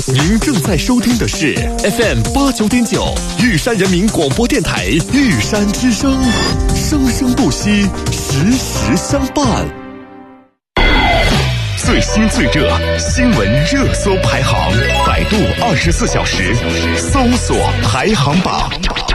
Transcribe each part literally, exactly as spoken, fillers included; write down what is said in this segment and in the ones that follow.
您正在收听的是 F M 八九点九玉山人民广播电台玉山之声，生生不息，时时相伴。最新最热新闻热搜排行，百度二十四小时搜索排行榜。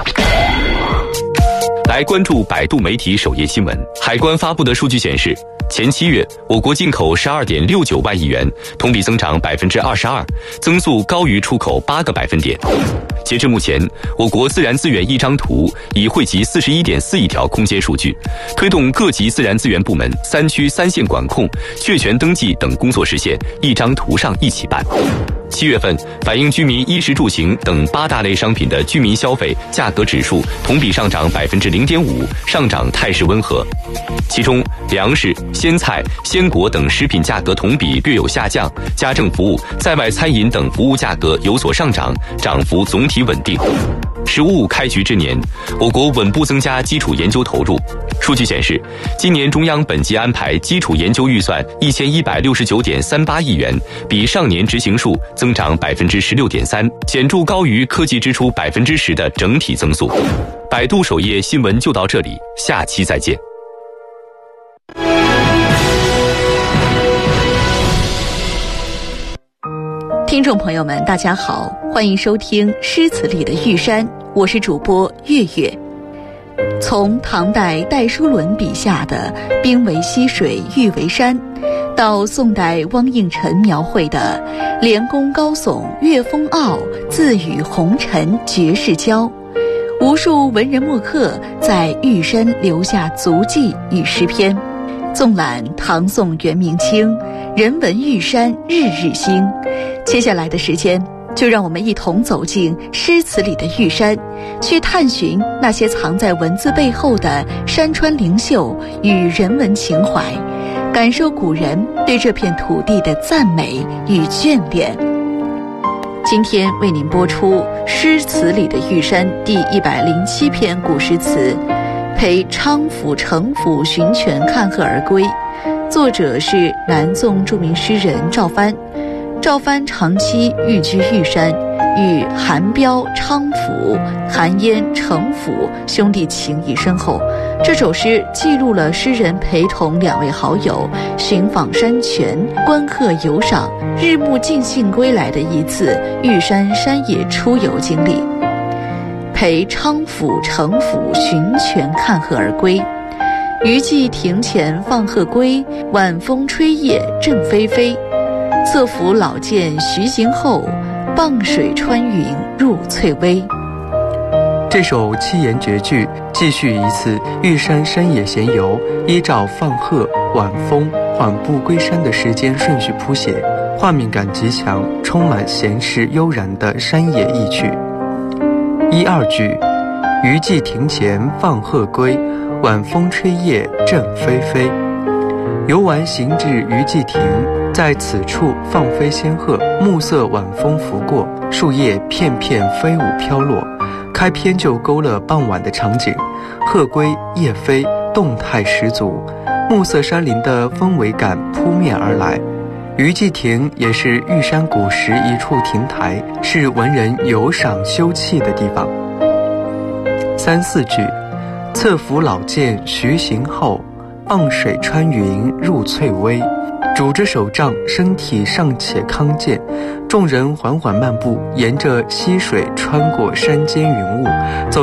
来关注百度媒体首页新闻。海关发布的数据显示，前七月我国进口十二点六九万亿元，同比增长百分之二十二，增速高于出口八个百分点。截至目前，我国自然资源一张图已汇集四十一点四亿条空间数据，推动各级自然资源部门三区三线管控、确权登记等工作实现一张图上一起办。七月份反映居民衣食住行等八大类商品的居民消费价格指数同比上涨百分之零点五，上涨态势温和。其中，粮食、鲜菜、鲜果等食品价格同比略有下降，家政服务、在外餐饮等服务价格有所上涨，涨幅总体稳定。十五开局之年，我国稳步增加基础研究投入。数据显示，今年中央本级安排基础研究预算一千一百六十九点三八亿元，比上年执行数增长百分之十六点三，显著高于科技支出百分之十的整体增速。百度首页新闻就到这里，下期再见。 听众朋友们，大家好，欢迎收听《诗词里的玉山》，我是主播月月。从唐代戴叔伦笔下的“兵为溪水，玉为山”，到宋代汪应辰描绘的“连宫高耸，月风傲，自与红尘绝世交”，无数文人墨客在玉山留下足迹与诗篇。纵览唐宋元明清，人文玉山日日新。接下来的时间，就让我们一同走进诗词里的玉山，去探寻那些藏在文字背后的山川灵秀与人文情怀，感受古人对这片土地的赞美与眷恋。今天为您播出《诗词里的玉山》第一百零七篇古诗词，陪昌府城府寻泉看鹤而归。作者是南宋著名诗人赵藩。赵藩长期寓居玉山，与韩彪、昌府、韩嫣、程府兄弟情谊深厚。这首诗记录了诗人陪同两位好友寻访山泉、观鹤游赏、日暮尽兴归来的一次玉山山野出游经历。陪昌府、程府寻泉看鹤而归。余既庭前放鹤归，晚风吹叶正霏霏。侧服老剑徐行后，傍水穿云入翠微。 这首七言绝句继续一次玉山山野闲游，依照放鹤、晚风、缓步归山的时间顺序谱写，画面感极强，充满闲适悠然的山野意趣。一二句，余既庭前放鹤归，晚风吹叶正霏霏。游玩行至余既庭，在此处放飞仙鹤，暮色晚风拂过，树叶片片飞舞飘落，开篇就勾勒傍晚的场景，鹤归叶飞，动态十足，暮色山林的氛围感扑面而来。余既庭也是玉山古时一处亭台，是文人游赏休憩的地方。三四句，侧服老剑徐行后，傍水穿云入翠微。拄着手杖，身体尚且康健，众人缓缓漫步，沿着溪水穿过山间云雾，走